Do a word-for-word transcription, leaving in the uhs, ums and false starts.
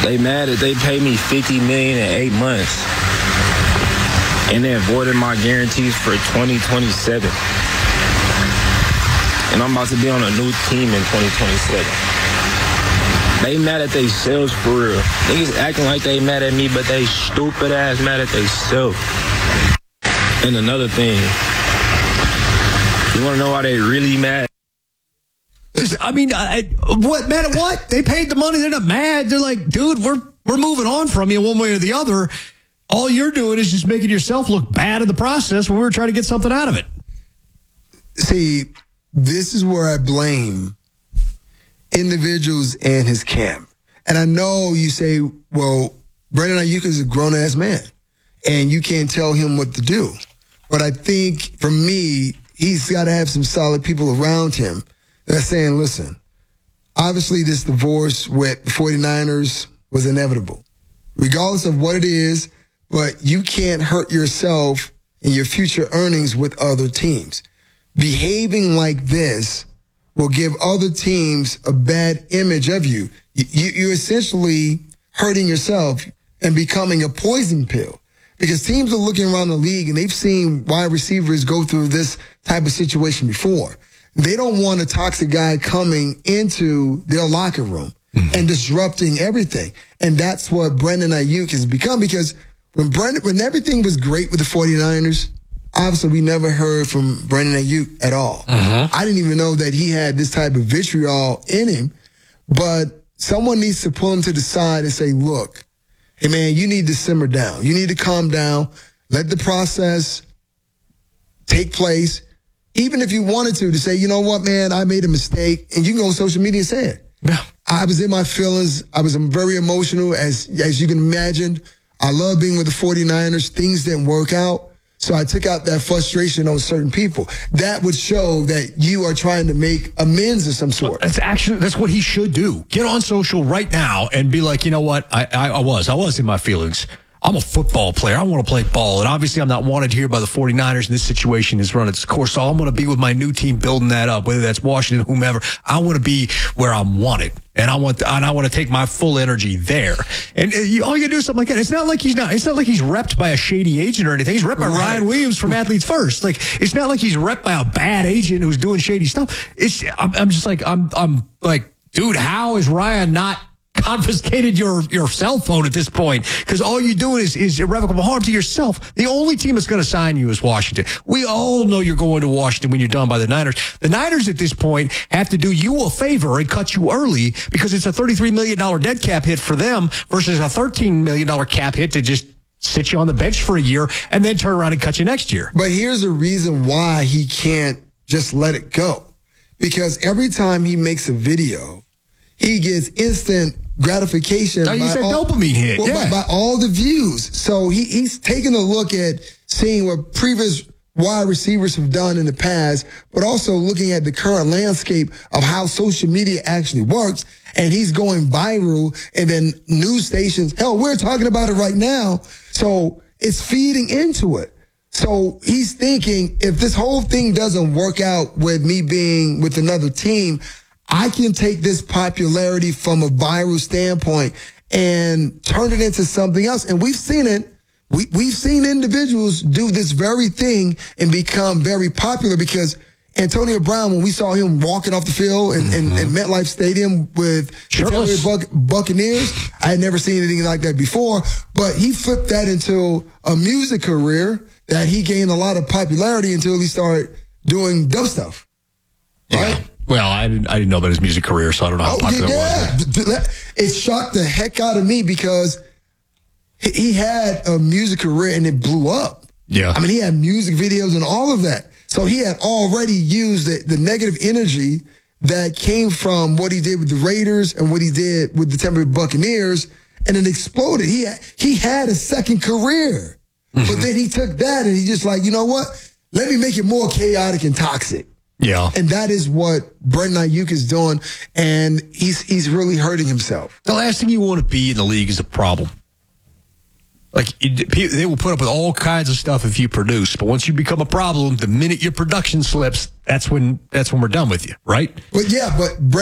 They mad that they paid me fifty million dollars in eight months. And then voided my guarantees for twenty twenty-seven. And I'm about to be on a new team in twenty twenty-seven. They mad at they selves for real. Niggas acting like they mad at me, but they stupid ass mad at they self. And another thing, you wanna know why they really mad? I mean, I, what mad at what? They paid the money. They're not mad. They're like, dude, we're we're moving on from you one way or the other. All you're doing is just making yourself look bad in the process when we were trying to get something out of it. See, this is where I blame individuals and his camp. And I know you say, well, Brandon Aiyuk is a grown-ass man, and you can't tell him what to do. But I think, for me, he's got to have some solid people around him that's saying, listen, obviously this divorce with the 49ers was inevitable, regardless of what it is, but you can't hurt yourself and your future earnings with other teams. Behaving like this will give other teams a bad image of you. you you're essentially hurting yourself and becoming a poison pill, because teams are looking around the league and they've seen wide receivers go through this type of situation before. They don't want a toxic guy coming into their locker room mm-hmm. and disrupting everything. And that's what Brandon Aiyuk has become, because when Brandon, when everything was great with the 49ers, obviously we never heard from Brandon Aiyuk at all. Uh-huh. I didn't even know that he had this type of vitriol in him. But someone needs to pull him to the side and say, look, hey, man, you need to simmer down. You need to calm down. Let the process take place. Even if you wanted to, to say, you know what, man, I made a mistake. And you can go on social media and say it. Yeah. I was in my feelings. I was very emotional, as as you can imagine. I love being with the 49ers. Things didn't work out. So I took out that frustration on certain people. That would show that you are trying to make amends of some sort. That's actually, that's what he should do. Get on social right now and be like, you know what? I, I, I was, I was in my feelings. I'm a football player. I want to play ball. And obviously I'm not wanted here by the 49ers. And this situation has run its course. So I'm going to be with my new team building that up, whether that's Washington, whomever. I want to be where I'm wanted. And I want, to, and I want to take my full energy there. And uh, you, all you do is something like that. It's not like he's not, it's not like he's repped by a shady agent or anything. He's repped by right. Ryan Williams from Athletes First. Like, it's not like he's repped by a bad agent who's doing shady stuff. It's, I'm, I'm just like, I'm, I'm like, dude, how is Ryan not confiscated your, your cell phone at this point? Because all you're doing is, is irrevocable harm to yourself. The only team that's going to sign you is Washington. We all know you're going to Washington when you're done by the Niners. The Niners at this point have to do you a favor and cut you early, because it's a thirty-three million dollars dead cap hit for them versus a thirteen million dollars cap hit to just sit you on the bench for a year and then turn around and cut you next year. But here's the reason why he can't just let it go. Because every time he makes a video, he gets instant gratification. Oh, you said all, dopamine hit. Well, yeah. by, by all the views. So he, he's taking a look at seeing what previous wide receivers have done in the past, but also looking at the current landscape of how social media actually works. And he's going viral, and then news stations, hell, we're talking about it right now. So it's feeding into it. So he's thinking, if this whole thing doesn't work out with me being with another team, I can take this popularity from a viral standpoint and turn it into something else. And we've seen it. We, we've seen individuals do this very thing and become very popular, because Antonio Brown, when we saw him walking off the field in, mm-hmm. in, in MetLife Stadium with the Tampa Bay Buccaneers, I had never seen anything like that before, but he flipped that into a music career that he gained a lot of popularity until he started doing dope stuff. Right? Yeah. Well, I didn't, I didn't know about his music career, so I don't know how oh, popular yeah. it was. It shocked the heck out of me, because he had a music career and it blew up. Yeah. I mean, he had music videos and all of that. So he had already used the, the negative energy that came from what he did with the Raiders and what he did with the Tampa Bay Buccaneers, and it exploded. He had, he had a second career, mm-hmm. but then he took that and he just like, you know what? Let me make it more chaotic and toxic. Yeah. And that is what Brandon Aiyuk is doing, and he's he's really hurting himself. The last thing you want to be in the league is a problem. Like, they will put up with all kinds of stuff if you produce, but once you become a problem, the minute your production slips, that's when that's when we're done with you, right? But yeah, but Brandon